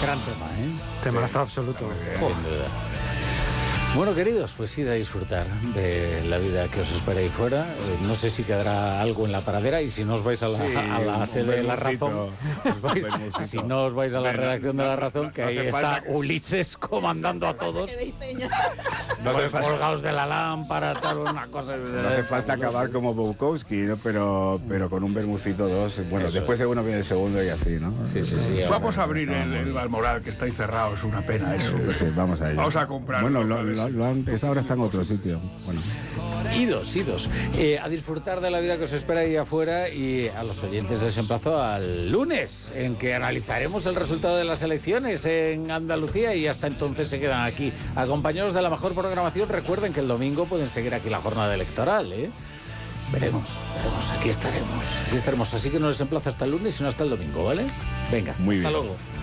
Gran tema, ¿eh? Temazo absoluto. Sin duda. Bueno, queridos, pues id a disfrutar de la vida que os espera ahí fuera. No sé si quedará algo en la paradera y si no os vais a la sede de La Razón, si no os vais a la redacción de La Razón, que ahí está Ulises comandando a todos. Colgados de la lámpara, tal, una cosa. No hace falta acabar como Bukowski, ¿no? Pero con un Bermucito 2. Bueno, Eso. Después de uno viene el segundo y así, ¿no? Sí. Vamos a abrir el Balmoral, que está ahí cerrado, es una pena eso. Sí, vamos a ello. Vamos a comprar. Bueno, lo han empezado, ahora está en otro sitio. Bueno. Idos. A disfrutar de la vida que os espera ahí afuera, y a los oyentes les emplazo al lunes, en que analizaremos el resultado de las elecciones en Andalucía, y hasta entonces se quedan aquí acompañados de la mejor programación. Recuerden que el domingo pueden seguir aquí la jornada electoral, ¿eh? Veremos, aquí estaremos. Así que no les emplazo hasta el lunes, sino hasta el domingo, ¿vale? Venga, Muy hasta bien. luego.